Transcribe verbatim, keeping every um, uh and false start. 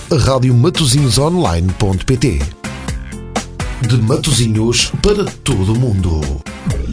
rádio matosinhos online ponto pt. De Matosinhos para todo o mundo.